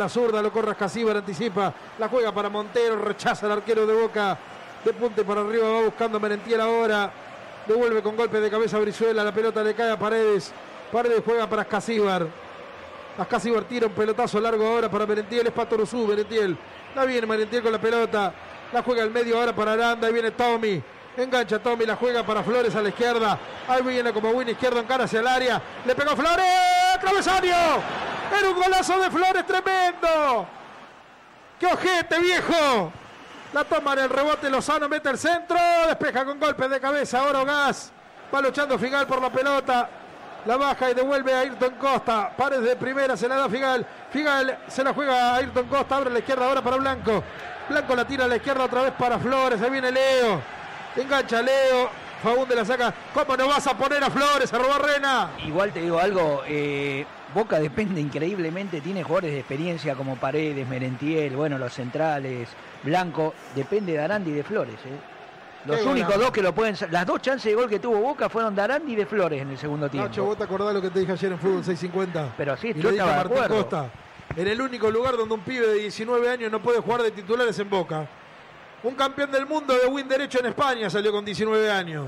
la zurda, lo corre Ascasíbar, anticipa, la juega para Montero, rechaza el arquero de Boca, de punte para arriba, va buscando Merentiel ahora, devuelve con golpe de cabeza a Brizuela, la pelota le cae a Paredes, Paredes juega para Ascasíbar, Ascasíbar tira un pelotazo largo ahora para Merentiel, es Patoruzú, Merentiel, la viene Merentiel con la pelota, la juega al medio ahora para Aranda, y viene Tommy, engancha Tommy, la juega para Flores a la izquierda, ahí viene como win izquierdo, encara hacia el área, le pegó Flores, travesaño, era un golazo de Flores tremendo, qué ojete viejo, la toma en el rebote, Lozano mete el centro, despeja con golpe de cabeza, ahora Ogás, va luchando Figal por la pelota, la baja y devuelve a Ayrton Costa, Paredes de primera, se la da Figal, Figal se la juega a Ayrton Costa, abre a la izquierda ahora para Blanco, Blanco la tira a la izquierda otra vez para Flores, ahí viene Leo, engancha Leo, Faúnde la saca, ¿cómo no vas a poner a Flores a robar Rena? Igual te digo algo, Boca depende increíblemente, tiene jugadores de experiencia como Paredes, Merentiel, bueno, los centrales, Blanco, depende de Aranda y de Flores, Los únicos dos que lo pueden... Las dos chances de gol que tuvo Boca fueron de Aranda y de Flores en el segundo tiempo. Nacho, ¿vos te acordás lo que te dije ayer en Fútbol 650? Pero sí, yo estaba de acuerdo. Costa, en el único lugar donde un pibe de 19 años no puede jugar de titulares en Boca. Un campeón del mundo de win derecho en España salió con 19 años.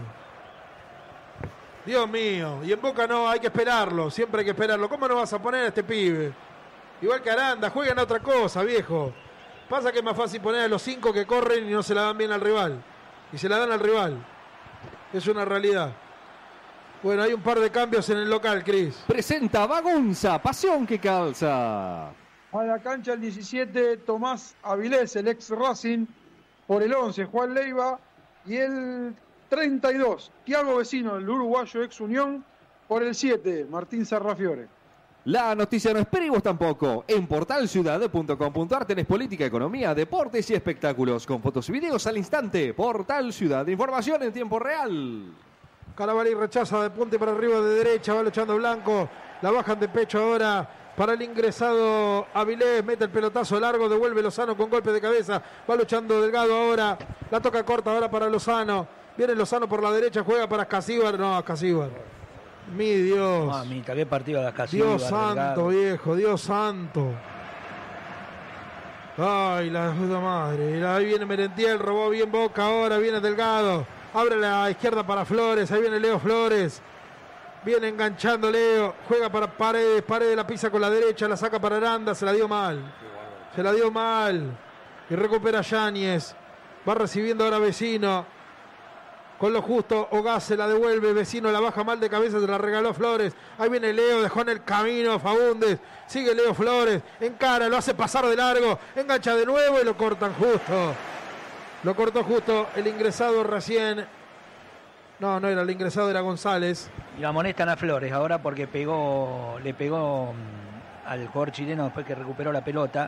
Dios mío. Y en Boca no, hay que esperarlo. Siempre hay que esperarlo. ¿Cómo no vas a poner a este pibe? Igual que Aranda, juegan a otra cosa, viejo. Pasa que es más fácil poner a los 5 que corren y no se la dan bien al rival. Y se la dan al rival. Es una realidad. Bueno, hay un par de cambios en el local, Cris. Presenta Bagunza, pasión que calza. A la cancha el 17, Tomás Avilés, el ex Racing. Por el 11, Juan Leiva. Y el 32, Thiago Vecino, el uruguayo ex Unión. Por el 7, Martín Sarrafiore. La noticia no espera y vos tampoco. En portalciudad.com.ar tenés política, economía, deportes y espectáculos con fotos y videos al instante. Portal Ciudad, información en tiempo real. Carabalí rechaza de punte para arriba de derecha, va luchando Blanco, la bajan de pecho ahora para el ingresado Avilés, mete el pelotazo largo, devuelve Lozano con golpe de cabeza, va luchando Delgado ahora, la toca corta ahora para Lozano, viene Lozano por la derecha, juega para Ascasíbar, no, Ascasíbar. Mi Dios. Mamita, qué partido de Ascasíbar. Dios santo, viejo, Dios santo. Ay, la puta madre. Ahí viene Merentiel, robó bien Boca ahora, viene Delgado. Abre la izquierda para Flores, ahí viene Leo Flores. Viene enganchando Leo, juega para Paredes, Paredes la pisa con la derecha, la saca para Aranda, se la dio mal. Se la dio mal. Y recupera Yáñez. Va recibiendo ahora Vecino. Con lo justo, Ogás se la devuelve, Vecino la baja mal de cabeza, se la regaló Flores. Ahí viene Leo, dejó en el camino Faúndez. Sigue Leo Flores, encara, lo hace pasar de largo, engancha de nuevo y lo cortan justo. Lo cortó justo el ingresado recién. No era el ingresado, era González. Y lo amonestan a Flores ahora porque le pegó al jugador chileno después que recuperó la pelota.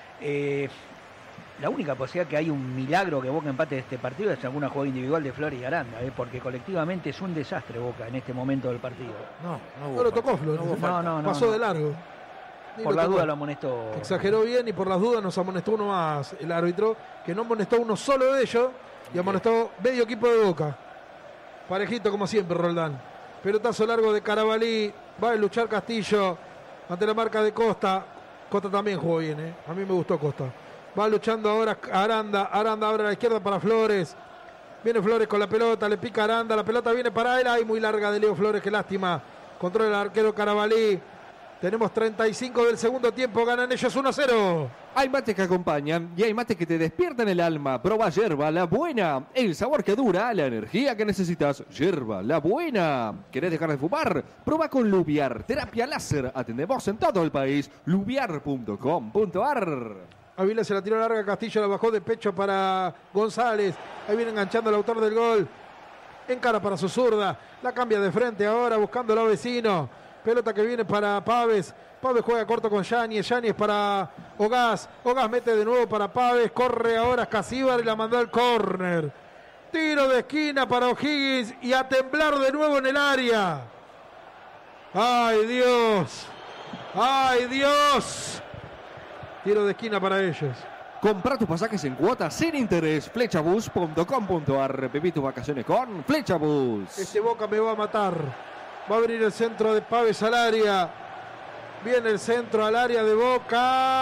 La única posibilidad que hay un milagro que Boca empate de este partido es alguna jugada individual de Flores y Aranda, porque colectivamente es un desastre Boca en este momento del partido. No lo tocó Flores. No, pasó de largo. Por la duda lo amonestó. Exageró bien y por las dudas nos amonestó uno más el árbitro, que no amonestó uno solo de ellos y amonestó medio equipo de Boca. Parejito como siempre, Roldán. Pelotazo largo de Carabalí, va a luchar Castillo ante la marca de Costa. Costa también jugó bien, a mí me gustó Costa. Va luchando ahora Aranda abre a la izquierda para Flores. Viene Flores con la pelota, le pica Aranda, la pelota viene para él. Ay, muy larga de Leo Flores, qué lástima. Controla el arquero Carabalí. Tenemos 35 del segundo tiempo, ganan ellos 1-0. Hay mates que acompañan y hay mates que te despiertan el alma. Proba Yerba La Buena, el sabor que dura, la energía que necesitas. Yerba La Buena. ¿Querés dejar de fumar? Proba con Lubiar, terapia láser. Atendemos en todo el país. lubiar.com.ar. Avilés se la tiró larga, Castillo la bajó de pecho para González. Ahí viene enganchando el autor del gol. Encara para su zurda. La cambia de frente ahora buscándolo a Vecino. Pelota que viene para Paves. Paves juega corto con Yáñez. Yáñez para Ogás. Ogás mete de nuevo para Paves. Corre ahora Ascasíbar y la mandó al córner. Tiro de esquina para O'Higgins y a temblar de nuevo en el área. ¡Ay, Dios! ¡Ay, Dios! Tiro de esquina para ellos. Compra tus pasajes en cuotas sin interés. Flechabus.com.ar. Viví tus vacaciones con Flechabus. Ese Boca me va a matar. Va a abrir el centro de Paves al área. Viene el centro al área de Boca.